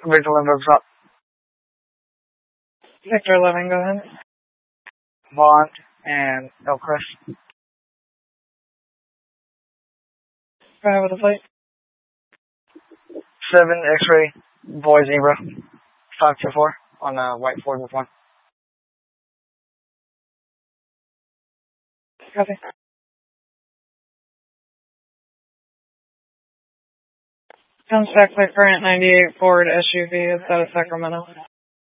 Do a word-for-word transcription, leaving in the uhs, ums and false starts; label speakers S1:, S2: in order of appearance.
S1: Victor Lindbergh, stop.
S2: Victor eleven, go ahead.
S1: Vaughn and Elcrest.
S2: Go ahead with the plate.
S1: seven X-ray, Boy Zebra, five two four on uh, white Ford with one.
S2: Copy. Comes back by current ninety-eight Ford S U V. Is that a Sacramento?